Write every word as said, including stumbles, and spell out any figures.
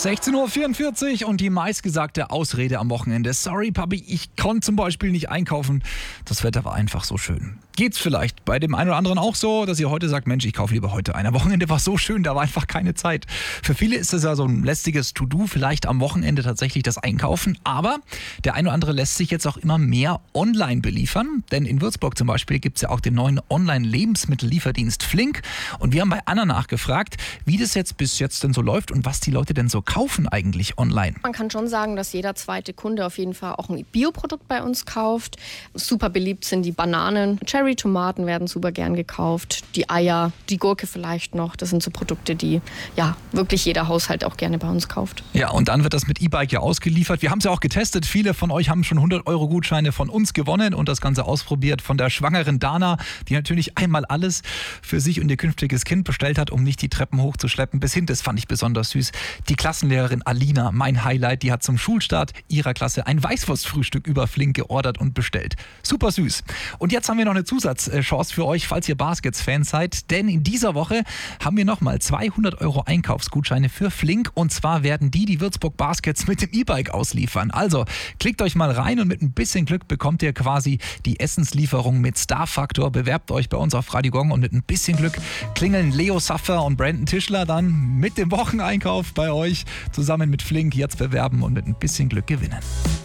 sechzehn Uhr vierundvierzig und die meistgesagte Ausrede am Wochenende. Sorry, Papi, ich konnte zum Beispiel nicht einkaufen. Das Wetter war einfach so schön. Geht's vielleicht bei dem einen oder anderen auch so, dass ihr heute sagt, Mensch, ich kaufe lieber heute ein. Am Wochenende war so schön, da war einfach keine Zeit. Für viele ist das ja so ein lästiges To-Do, vielleicht am Wochenende tatsächlich das Einkaufen. Aber der ein oder andere lässt sich jetzt auch immer mehr online beliefern. Denn in Würzburg zum Beispiel gibt's ja auch den neuen Online-Lebensmittellieferdienst Flink. Und wir haben bei Anna nachgefragt, wie das jetzt bis jetzt denn so läuft und was die Leute denn so kaufen eigentlich online. Man kann schon sagen, dass jeder zweite Kunde auf jeden Fall auch ein Bioprodukt bei uns kauft. Super beliebt sind die Bananen. Cherry-Tomaten werden super gern gekauft. Die Eier, die Gurke vielleicht noch. Das sind so Produkte, die ja wirklich jeder Haushalt auch gerne bei uns kauft. Ja, und dann wird das mit E-Bike ja ausgeliefert. Wir haben es ja auch getestet. Viele von euch haben schon hundert Euro Gutscheine von uns gewonnen und das Ganze ausprobiert. Von der schwangeren Dana, die natürlich einmal alles für sich und ihr künftiges Kind bestellt hat, um nicht die Treppen hochzuschleppen. Bis hin, das fand ich besonders süß, die Klassenlehrerin Alina, mein Highlight, die hat zum Schulstart ihrer Klasse ein Weißwurstfrühstück über Flink geordert und bestellt. Super süß. Und jetzt haben wir noch eine Zusatzchance für euch, falls ihr Baskets-Fans seid, denn in dieser Woche haben wir nochmal zweihundert Euro Einkaufsgutscheine für Flink und zwar werden die die Würzburg Baskets mit dem E-Bike ausliefern. Also klickt euch mal rein und mit ein bisschen Glück bekommt ihr quasi die Essenslieferung mit Star Factor. Bewerbt euch bei uns auf Radio Gong und mit ein bisschen Glück klingeln Leo Saffer und Brandon Tischler dann mit dem Wocheneinkauf bei euch zusammen mit Flink. Jetzt bewerben und mit ein bisschen Glück gewinnen.